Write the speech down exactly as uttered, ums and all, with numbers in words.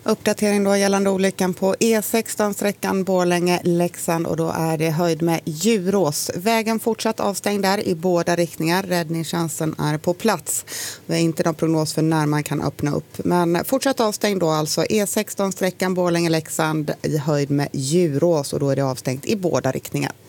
Uppdatering då gällande olyckan på E sexton-sträckan Borlänge-Leksand och då är det höjd med Djurås. Vägen fortsatt avstängd där i båda riktningar. Räddningstjänsten är på plats. Vi har inte någon prognos för när man kan öppna upp. Men fortsatt avstängd då alltså E sexton-sträckan Borlänge-Leksand i höjd med Djurås och då är det avstängt i båda riktningar.